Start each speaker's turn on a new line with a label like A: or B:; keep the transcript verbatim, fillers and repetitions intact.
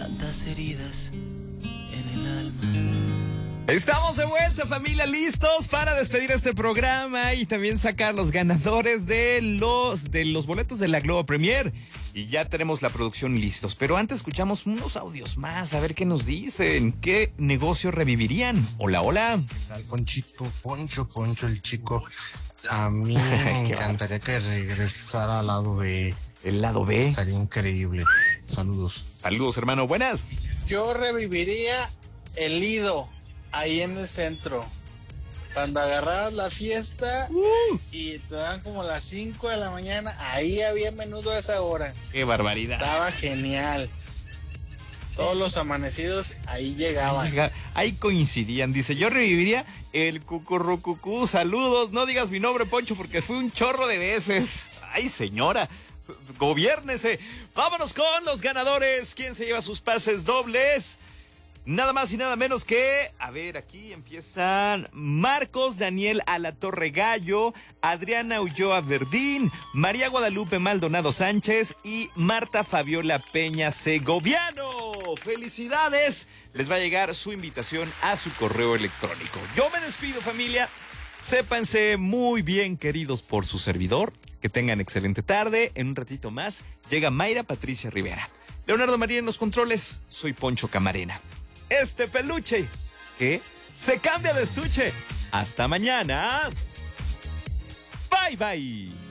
A: tantas heridas en el alma.
B: Estamos de vuelta, familia, listos para despedir este programa y también sacar los ganadores de los de los boletos de la Globo Premier. Y ya tenemos la producción listos, pero antes escuchamos unos audios más, a ver qué nos dicen, qué negocio revivirían. Hola, hola.
C: ¿Qué tal, Ponchito? Poncho, Poncho, el chico. A mí me encantaría que regresara al lado B.
B: El lado B.
C: Estaría increíble. Saludos.
B: Saludos, hermano, buenas.
D: Yo reviviría el Lido, ahí en el centro. Cuando agarrabas la fiesta uh. y te daban como las cinco de la mañana, ahí había menudo a esa hora.
B: ¡Qué barbaridad!
D: Estaba genial. Todos los amanecidos ahí llegaban.
B: Ahí coincidían. Dice, yo reviviría el cucurrucucú. Saludos, no digas mi nombre, Poncho, porque fue un chorro de veces. ¡Ay, señora! Gobiérnese. Vámonos con los ganadores. ¿Quién se lleva sus pases dobles? Nada más y nada menos que, a ver, aquí empiezan Marcos Daniel Alatorre Gallo, Adriana Ulloa Verdín, María Guadalupe Maldonado Sánchez y Marta Fabiola Peña Segoviano. ¡Felicidades! Les va a llegar su invitación a su correo electrónico. Yo me despido, familia. Sépanse muy bien queridos por su servidor. Que tengan excelente tarde. En un ratito más llega Mayra Patricia Rivera. Leonardo María en los controles. Soy Poncho Camarena. Este peluche que se cambia de estuche. Hasta mañana. Bye, bye.